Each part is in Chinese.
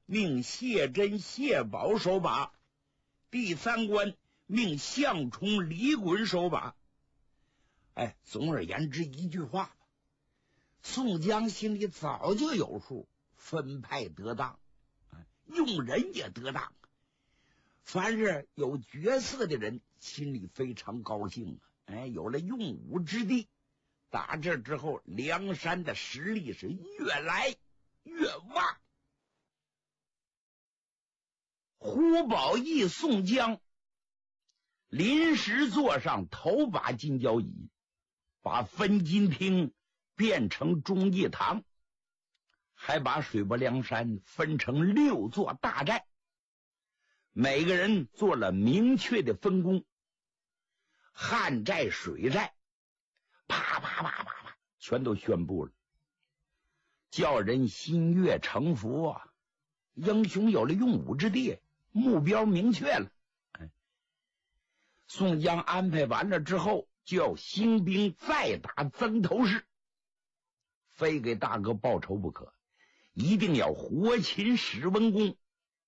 命谢珍、谢宝守把；第三关命项冲、李衮守把。总而言之一句话吧，宋江心里早就有数，分派得当，用人也得当。凡是有角色的人心里非常高兴有了用武之地。打这之后，梁山的实力是越来越旺。胡宝义、宋江临时坐上头把金交椅，把分金厅变成忠义堂，还把水泊梁山分成6座大寨，每个人做了明确的分工。旱寨、水寨啪啪啪啪啪全都宣布了，叫人心悦诚服啊！英雄有了用武之地，目标明确了。宋江安排完了之后，就要兴兵再打曾头市，非给大哥报仇不可，一定要活擒史文恭。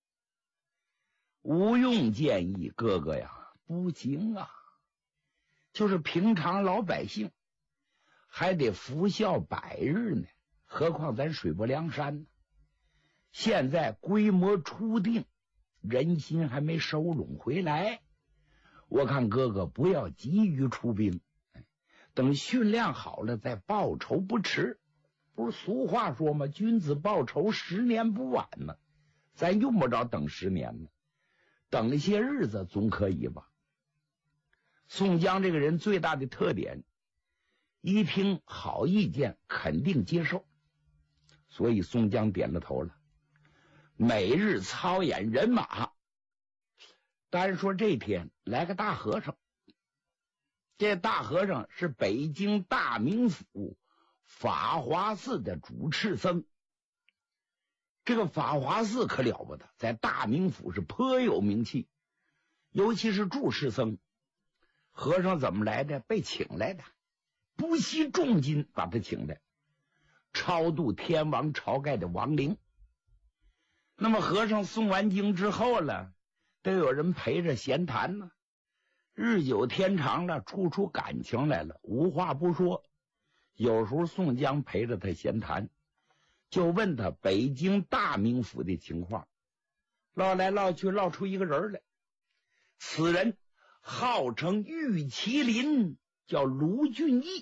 吴用建议哥哥呀，不行啊，就是平常老百姓还得服孝100日呢，何况咱水泊梁山呢？现在规模初定，人心还没收拢回来，我看哥哥不要急于出兵，等训练好了再报仇不迟。不是俗话说吗？君子报仇10年不晚呢，咱用不着等10年呢，等一些日子总可以吧。宋江这个人最大的特点，一听好意见肯定接受，所以宋江点了头了。每日操演人马，单说这天来个大和尚，这大和尚是北京大名府法华寺的主持僧。这个法华寺可了不得，在大名府是颇有名气，尤其是住持僧。和尚怎么来的？被请来的，不惜重金把他请来，超度天王晁盖的亡灵。那么和尚诵完经之后了，都有人陪着闲谈呢，日久天长了，处出感情来了，无话不说。有时候宋江陪着他闲谈，就问他北京大名府的情况，唠来唠去唠出一个人来，此人号称玉麒麟，叫卢俊义。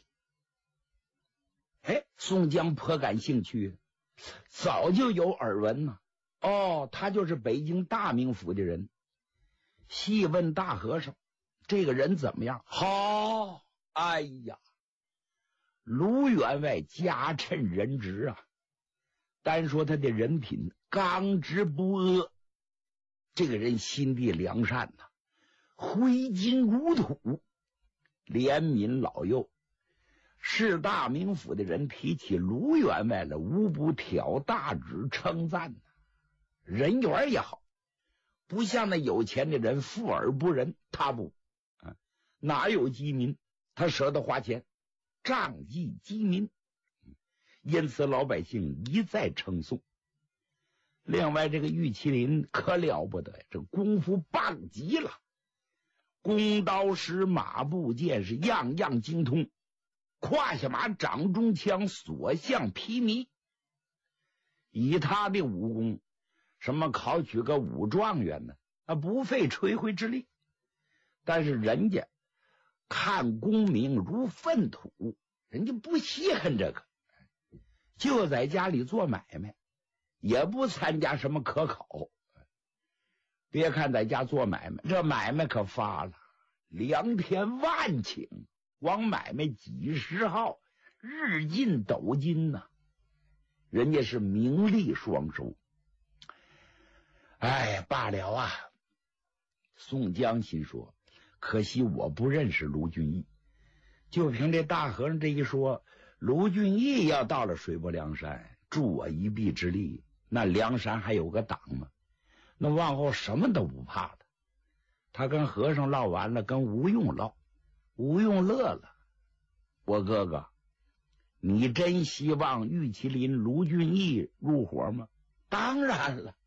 宋江颇感兴趣，早就有耳闻呢。他就是北京大名府的人。细问大和尚，这个人怎么样？好，哎呀，卢员外家趁人直啊，单说他的人品刚直不阿，这个人心地良善呐，挥金如土，怜悯老幼。是大名府的人提起卢员外了，无不挑大指称赞呐。人缘也好，不像那有钱的人富而不仁，他不哪有饥民，他舍得花钱仗义饥民，因此老百姓一再称颂。另外这个玉麒麟可了不得，这功夫棒极了，弓刀石马步剑是样样精通，胯下马掌中枪所向披靡。以他的武功，什么考取个武状元呢，不费吹灰之力。但是人家看功名如粪土，人家不稀罕这个，就在家里做买卖，也不参加什么科考。别看在家做买卖，这买卖可发了，2天万顷，光买卖几十号，日进斗金呐，人家是名利双收。罢了啊！宋江心说，可惜我不认识卢俊义。就凭这大和尚这一说，卢俊义要到了水泊梁山，助我一臂之力，那梁山还有个党吗？那往后什么都不怕了。他跟和尚唠完了，跟吴用唠，吴用乐了。我哥哥，你真希望玉麒麟卢俊义入伙吗？当然了，